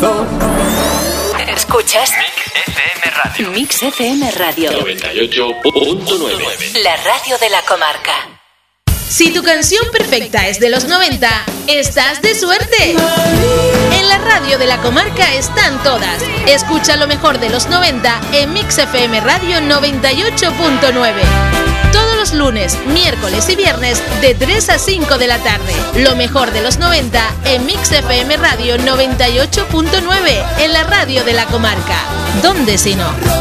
corazón. ¿Escuchas? Mix FM Radio. 98.9. La radio de la comarca. Si tu canción perfecta es de los 90, estás de suerte. En la radio de la comarca están todas. Escucha lo mejor de los 90 en Mix FM Radio 98.9. Todos los lunes, miércoles y viernes de 3 a 5 de la tarde. Lo mejor de los 90 en Mix FM Radio 98.9 en la radio de la comarca. ¿Dónde si no?